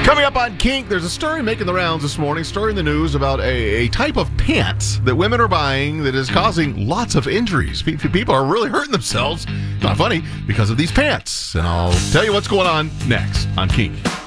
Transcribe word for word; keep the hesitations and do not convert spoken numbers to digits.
Coming up on Kink, there's a story making the rounds this morning, story in the news about a, a type of pants that women are buying that is causing lots of injuries. Pe- People are really hurting themselves, not funny, because of these pants. And I'll tell you what's going on next on Kink.